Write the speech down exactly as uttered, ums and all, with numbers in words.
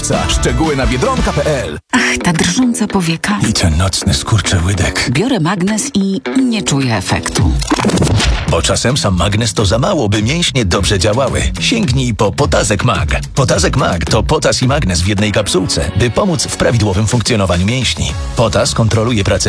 maksa. Szczegóły na biedronka kropka p l. Ach, ta drżąca powieka. I ten nocny skurczyłydek. Biorę magnes i nie czuję efektu. Bo czasem sam magnes to za mało, by mięśnie dobrze działały. Sięgnij po Potazek Mag. Potazek Mag to potas i magnes w jednej kapsułce, by pomóc w prawidłowym funkcjonowaniu mięśni. Potas kontroluje pracę